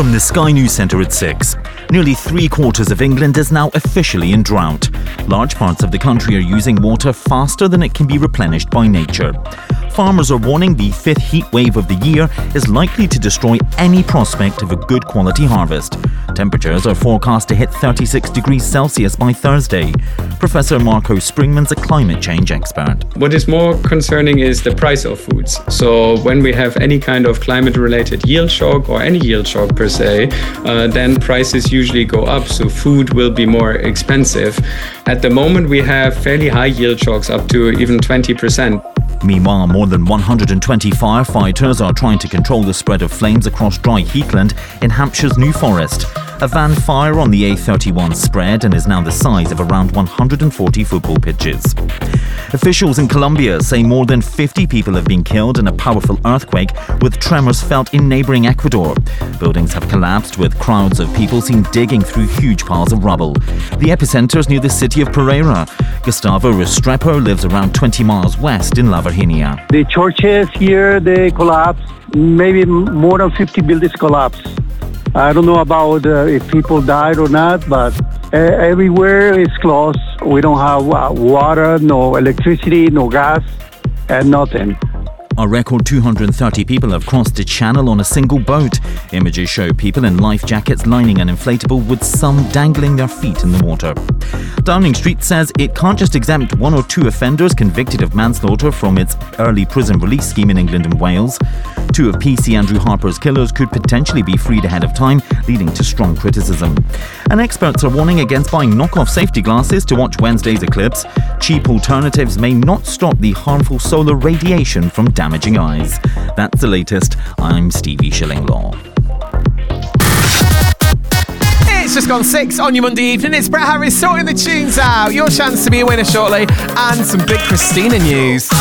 From the Sky News Centre at 6. Nearly 3/4 of England is now officially in drought. Large parts of the country are using water faster than it can be replenished by nature. Farmers are warning the fifth heat wave of the year is likely to destroy any prospect of a good quality harvest. Temperatures are forecast to hit 36 degrees Celsius by Thursday. Professor Marco Springman's a climate change expert. What is more concerning is the price of foods. So when we have any kind of climate-related yield shock or any yield shock per se, then prices usually go up, so food will be more expensive. At the moment we have fairly high yield shocks, up to even 20%. Meanwhile, more than 120 firefighters are trying to control the spread of flames across dry heathland in Hampshire's New Forest. A van fire on the A31 spread and is now the size of around 140 football pitches. Officials in Colombia say more than 50 people have been killed in a powerful earthquake, with tremors felt in neighbouring Ecuador. Buildings have collapsed, with crowds of people seen digging through huge piles of rubble. The epicentre is near the city of Pereira. Gustavo Restrepo lives around 20 miles west in La Virginia. The churches here, they collapsed. Maybe more than 50 buildings collapsed. I don't know about if people died or not, but everywhere is closed. We don't have water, no electricity, no gas, and nothing. A record 230 people have crossed the channel on a single boat. Images show people in life jackets lining an inflatable, with some dangling their feet in the water. Downing Street says it can't just exempt one or two offenders convicted of manslaughter from its early prison release scheme in England and Wales. Two of PC Andrew Harper's killers could potentially be freed ahead of time, leading to strong criticism. And experts are warning against buying knockoff safety glasses to watch Wednesday's eclipse. Cheap alternatives may not stop the harmful solar radiation from damaging eyes. That's the latest. I'm Stevie Shillinglaw. It's just gone 6 on your Monday evening. It's Brett Harris sorting the tunes out. Your chance to be a winner shortly, and some big Christina news.